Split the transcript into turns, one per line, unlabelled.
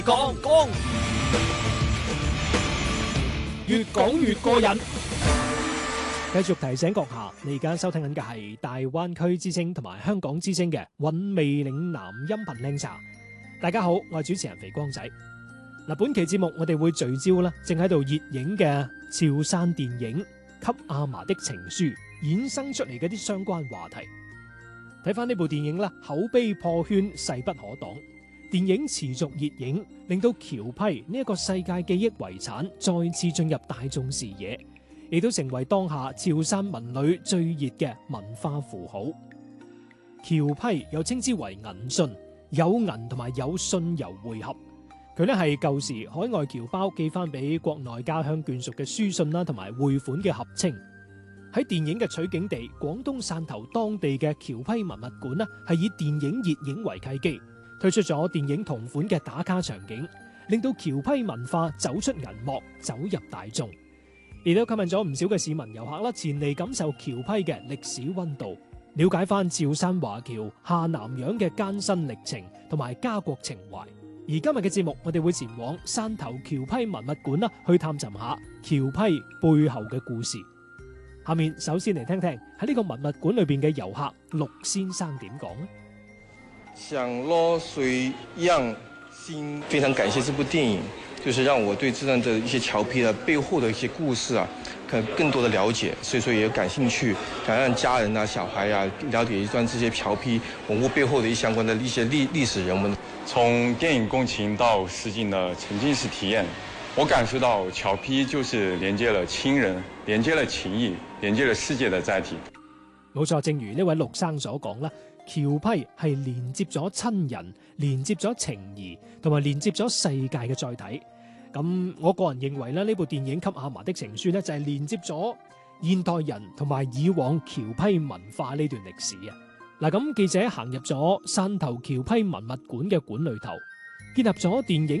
講，越講越過癮。繼續提醒閣下，你而家收聽緊嘅係大灣區之聲同埋香港之聲嘅韻味嶺南音頻靚茶。大家好，我係主持人肥光仔。嗱，本期節目我哋會聚焦啦，正喺度熱映嘅潮汕電影《給阿嫲的情書》衍生出嚟嘅啲相關話題。睇翻呢部電影啦，口碑破圈，勢不可擋。電影持續熱映，令到僑批呢一個世界記憶遺產再次進入大眾視野，亦都成為當下潮汕文旅最熱嘅文化符號。僑批又稱之為銀信，有銀同埋有信郵匯合。佢咧係舊時海外僑胞寄翻俾國內家鄉眷屬嘅書信啦，同埋匯款嘅合稱。喺電影嘅取景地廣東汕頭當地嘅僑批文物館呢，係以電影熱映為契機，推出咗電影同款嘅打卡場景，令到僑批文化走出銀幕，走入大眾，亦都吸引咗唔少嘅市民遊客啦，前嚟感受僑批嘅歷史溫度，了解翻潮汕華僑下南洋嘅艱辛歷程同埋家國情懷。而今日嘅節目，我哋會前往汕頭僑批文物館啦，去探尋下僑批背後嘅故事。下面首先嚟聽聽喺呢個文物館裏邊嘅遊客陸先生點講呢？
想落水漾心，非常感謝這部電影，就是讓我對這段的一些僑批的背後的一些故事啊，更多的了解，所以說也有感興趣，想讓家人啊、小孩啊了解一段這些僑批文物背後的一相關的一些歷史人物。
從電影共情到實景的沉浸式體驗，我感受到僑批就是連接了親人，連接了情誼，連接了世界的載體。
冇錯，正如呢位陸生所講啦，僑批係連接咗親人、連接咗情誼，同埋連接咗世界嘅載體。咁我個人認為咧，呢部電影《給阿嫲的情書》咧，就係連接咗現代人同埋以往僑批文化呢段歷史啊！嗱，咁記者行入咗汕頭僑批文物館嘅館裏頭，結合咗電影